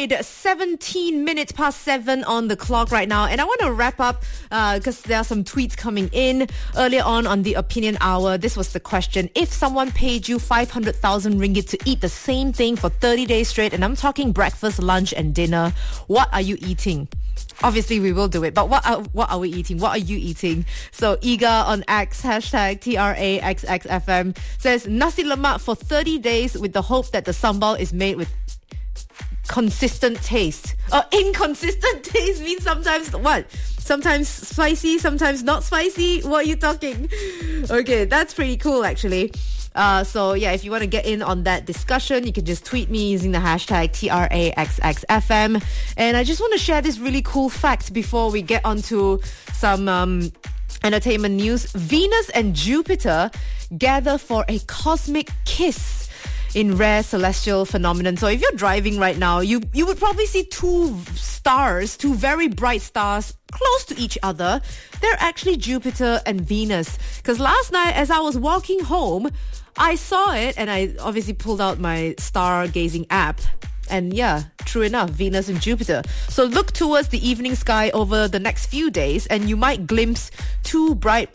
right, 17 minutes past 7 on the clock right now. And I want to wrap up because there are some tweets coming in. Earlier on the Opinion Hour, this was the question. If someone paid you 500,000 ringgit to eat the same thing for 30 days straight, and I'm talking breakfast, lunch and dinner, what are you eating? Obviously, we will do it. But what are we eating? What are you eating? So, Iga on X, hashtag TRAXXFM, says nasi lemak for 30 days with the hope that the sambal is made with consistent taste. Inconsistent taste means sometimes what? Sometimes spicy, sometimes not spicy. What are you talking? Okay, that's pretty cool actually. So yeah, if you want to get in on that discussion, you can just tweet me using the hashtag TRAXXFM. And I just want to share this really cool fact before we get onto some entertainment news. Venus and Jupiter gather for a cosmic kiss in rare celestial phenomenon. So if you're driving right now, you would probably see two very bright stars close to each other. They're actually Jupiter and Venus. Because last night, as I was walking home, I saw it and I obviously pulled out my stargazing app. And yeah, true enough, Venus and Jupiter. So look towards the evening sky over the next few days and you might glimpse two bright